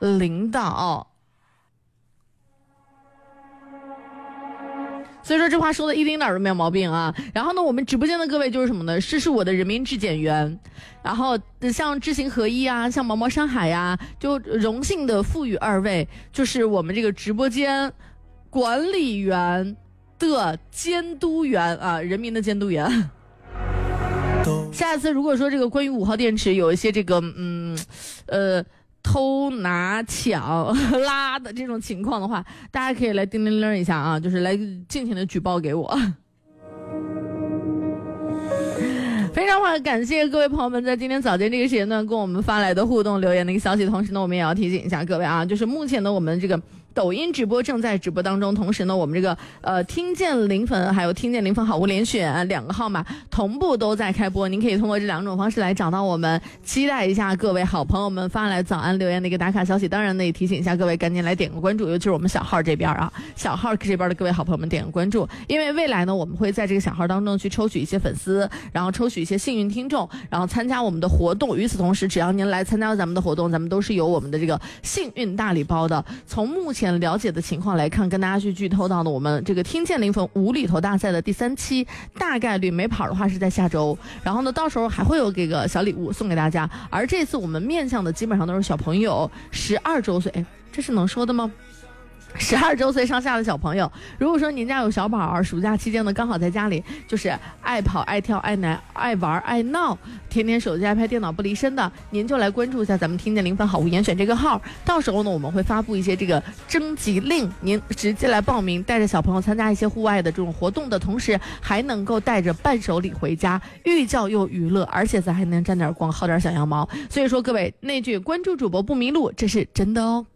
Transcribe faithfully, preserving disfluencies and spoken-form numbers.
领导。所以说这话说的一丁点儿都没有毛病啊。然后呢，我们直播间的各位就是什么呢？这是我的人民质检员，然后像知行合一啊，像毛毛山海呀、啊，就荣幸的赋予二位，就是我们这个直播间管理员的监督员啊，人民的监督员。下一次如果说这个关于五号电池有一些这个嗯呃。偷拿抢拉的这种情况的话，大家可以来叮铃铃一下啊，就是来尽情的举报给我。非常好，感谢各位朋友们在今天早间这个时间段跟我们发来的互动留言的一个消息。同时呢，我们也要提醒一下各位啊，就是目前呢我们这个抖音直播正在直播当中，同时呢我们这个呃听见零粉还有听见零粉好物连选两个号码同步都在开播，您可以通过这两种方式来找到我们，期待一下各位好朋友们发来早安留言的一个打卡消息。当然呢也提醒一下各位赶紧来点个关注，尤其是我们小号这边啊，小号这边的各位好朋友们点个关注，因为未来呢我们会在这个小号当中去抽取一些粉丝，然后抽取一些幸运听众，然后参加我们的活动。与此同时，只要您来参加咱们的活动，咱们都是有我们的这个幸运大礼包的。从目前了解的情况来看，跟大家去剧透到的我们这个听见零粉无厘头大赛的第三期，大概率没跑的话是在下周，然后呢到时候还会有这个小礼物送给大家。而这次我们面向的基本上都是小朋友，十二周岁，哎，这是能说的吗？十二周岁上下的小朋友，如果说您家有小宝儿，暑假期间呢刚好在家里就是爱跑爱跳爱奶爱玩爱闹，天天手机 iPad 电脑不离身的，您就来关注一下咱们听见零粉好物严选这个号，到时候呢我们会发布一些这个征集令，您直接来报名，带着小朋友参加一些户外的这种活动的同时，还能够带着伴手礼回家，寓教又娱乐，而且咱还能沾点光薅点小羊毛。所以说各位，那句关注主播不迷路，这是真的哦。